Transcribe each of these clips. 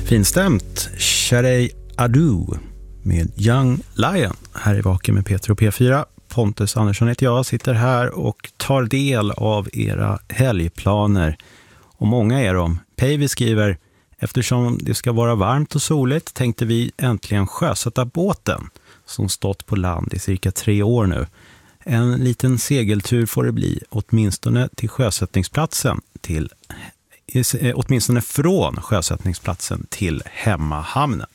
Finstämt, Sharei Adu med Young Lion. Här är Vaken med Peter och P4. Pontus Andersson heter jag, sitter här och tar del av era helgplaner. Och många är de. Päivi skriver: eftersom det ska vara varmt och soligt tänkte vi äntligen sjösätta båten som stått på land i cirka 3 år nu. En liten segeltur får det bli, åtminstone till sjösättningsplatsen åtminstone från sjösättningsplatsen till hemmahamnen.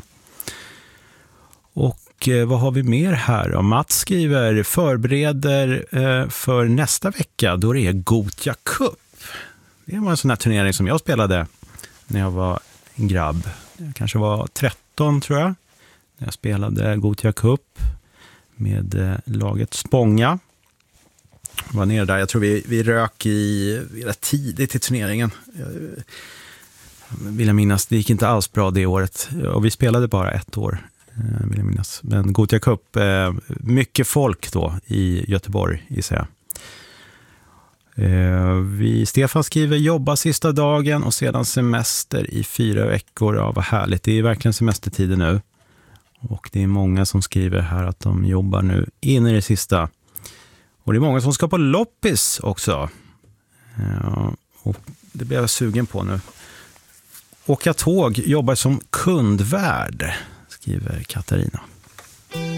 Och vad har vi mer här? Mats skriver: förbereder för nästa vecka då det är Gothia Cup. Det var en sån här turnering som jag spelade när jag var en grabb. Jag kanske var 13 tror jag. När jag spelade Gothia Cup med laget Spånga. Jag var nere där. Jag tror vi rök rätt tidigt i turneringen. Jag vill minnas, det gick inte alls bra det året. Och vi spelade bara 1 år, vill jag minnas. Men Gothia Cup, mycket folk då i Göteborg, gissar jag. Stefan skriver: jobba sista dagen och sedan semester i 4 veckor. Ja, vad härligt. Det är verkligen semestertider nu. Och det är många som skriver här att de jobbar nu in i det sista. Och det är många som ska på loppis också. Ja, och det blir jag sugen på nu. Åka tåg, jobbar som kundvärd, skriver Katarina.